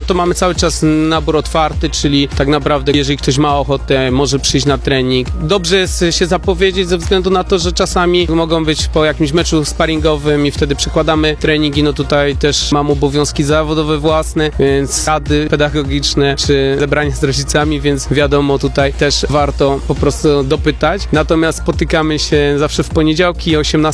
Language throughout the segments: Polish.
to mamy cały czas nabór otwarty, czyli tak naprawdę jeżeli ktoś ma ochotę, może przyjść na trening. Dobrze jest się zapowiedzieć ze względu na to, że czasami mogą być po jakimś meczu sparingowym i wtedy przekładamy treningi, no tutaj też mam obowiązki zawodowe własne, więc rady pedagogiczne czy zebrania z rodzicami, więc wiadomo, tutaj też warto po prostu dopytać. Natomiast spotykamy się zawsze w poniedziałki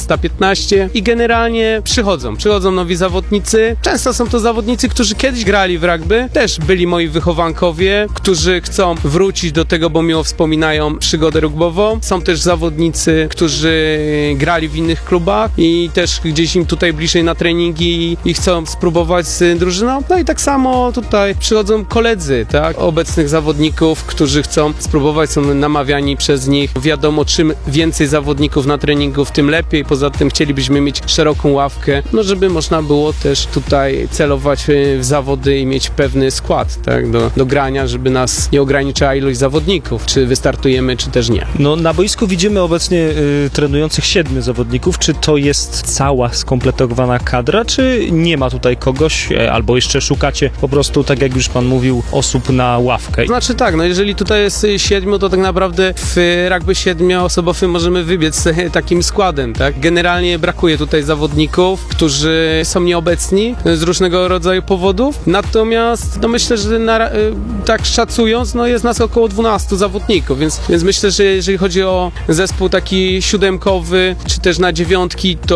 18:15 i generalnie przychodzą nowi zawodnicy. Często są to zawodnicy, którzy kiedyś grali w rugby, też byli moi wychowankowie, którzy chcą wrócić do tego, bo miło wspominają przygodę rugbową. Są też zawodnicy, którzy grali w innych klubach i też gdzieś im tutaj bliżej na treningi i chcą spróbować z drużyną. No i tak samo tutaj przychodzą koledzy, tak, obecnych zawodników, którzy chcą spróbować, są namawiani przez nich. Wiadomo, czym więcej zawodników na treningu, tym lepiej. Poza tym chcielibyśmy mieć szeroką ławkę, no żeby można było też tutaj celować w zawody i mieć pewny skład, tak, do grania, żeby nas nie ograniczała ilość zawodników, czy wystartujemy, czy też nie. No na boisku widzimy obecnie trenujących 7 zawodników. Czy to jest cała skompletowana kadra, czy nie ma tutaj kogoś, albo jeszcze szukacie po prostu, tak jak już pan mówił, osób na ławkę? Znaczy tak, no jeżeli tutaj jest 7, to tak naprawdę w rugby 7-osobowym możemy wybiec z takim składem, tak? Generalnie brakuje tutaj zawodników, którzy są nieobecni z różnego rodzaju powodów, natomiast no myślę, że tak szacując, no jest nas około 12 zawodników, więc myślę, że jeżeli chodzi o zespół taki 7-kowy, czy też na 9,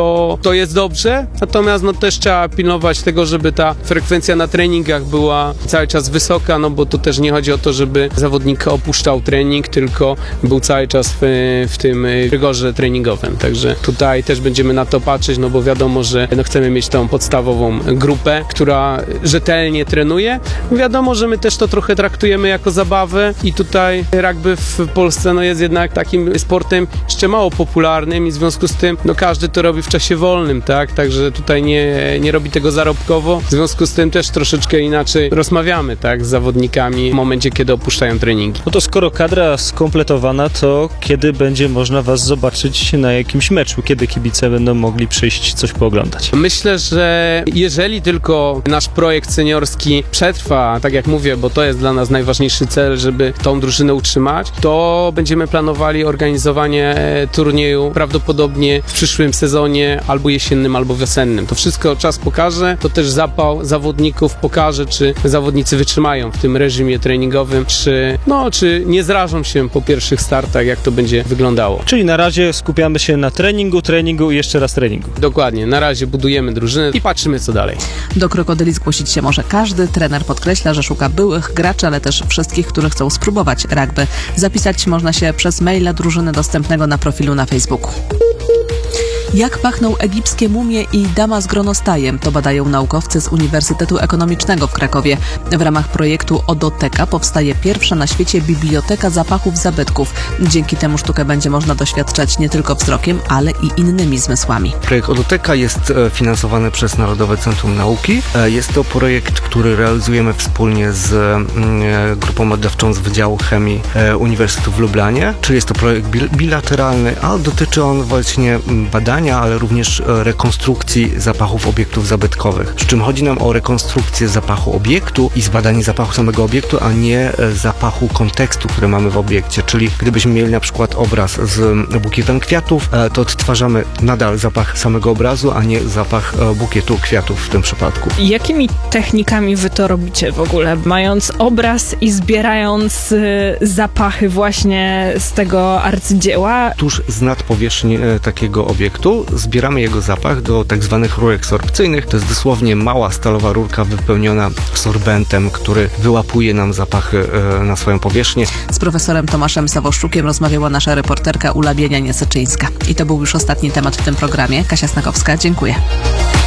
to jest dobrze, natomiast no też trzeba pilnować tego, żeby ta frekwencja na treningach była cały czas wysoka, no bo to też nie chodzi o to, żeby zawodnik opuszczał trening, tylko był cały czas w tym rygorze treningowym, także tutaj też będziemy na to patrzeć, no bo wiadomo, że no chcemy mieć tą podstawową grupę, która rzetelnie trenuje. Wiadomo, że my też to trochę traktujemy jako zabawę i tutaj rugby w Polsce no jest jednak takim sportem jeszcze mało popularnym i w związku z tym no każdy to robi w czasie wolnym, tak, także tutaj nie robi tego zarobkowo, w związku z tym też troszeczkę inaczej rozmawiamy, tak, z zawodnikami w momencie, kiedy opuszczają treningi. No to skoro kadra skompletowana, to kiedy będzie można was zobaczyć na jakimś meczu? Kiedy kibice będą mogli przyjść coś pooglądać? Myślę, że jeżeli tylko nasz projekt seniorski przetrwa, tak jak mówię, bo to jest dla nas najważniejszy cel, żeby tą drużynę utrzymać, to będziemy planowali organizowanie turnieju prawdopodobnie w przyszłym sezonie, albo jesiennym, albo wiosennym. To wszystko czas pokaże, to też zapał zawodników pokaże, czy zawodnicy wytrzymają w tym reżimie treningowym, czy nie zrażą się po pierwszych startach, jak to będzie wyglądało. Czyli na razie skupiamy się na treningu i jeszcze raz treningu. Dokładnie, na razie budujemy drużynę i patrzymy, co dalej. Do Krokodyli zgłosić się może każdy. Trener podkreśla, że szuka byłych graczy, ale też wszystkich, którzy chcą spróbować rugby. Zapisać można się przez maila drużyny dostępnego na profilu na Facebooku. Jak pachną egipskie mumie i dama z gronostajem? To badają naukowcy z Uniwersytetu Ekonomicznego w Krakowie. W ramach projektu Odoteka powstaje pierwsza na świecie biblioteka zapachów zabytków. Dzięki temu sztukę będzie można doświadczać nie tylko wzrokiem, ale i innymi zmysłami. Projekt Odoteka jest finansowany przez Narodowe Centrum Nauki. Jest to projekt, który realizujemy wspólnie z grupą badawczą z Wydziału Chemii Uniwersytetu w Lublanie. Czyli jest to projekt bilateralny, a dotyczy on właśnie badania, ale również rekonstrukcji zapachów obiektów zabytkowych. Przy czym chodzi nam o rekonstrukcję zapachu obiektu i zbadanie zapachu samego obiektu, a nie zapachu kontekstu, który mamy w obiekcie. Czyli gdybyśmy mieli na przykład obraz z bukietem kwiatów, to odtwarzamy nadal zapach samego obrazu, a nie zapach bukietu kwiatów w tym przypadku. Jakimi technikami wy to robicie w ogóle? Mając obraz i zbierając zapachy właśnie z tego arcydzieła? Tuż z nadpowierzchni takiego obiektu zbieramy jego zapach do tak zwanych rurek sorpcyjnych. To jest dosłownie mała stalowa rurka wypełniona sorbentem, który wyłapuje nam zapachy na swoją powierzchnię. Z profesorem Tomaszem Sawoszczukiem rozmawiała nasza reporterka Ula Bienianie-Syczyńska. I to był już ostatni temat w tym programie. Kasia Snakowska, dziękuję.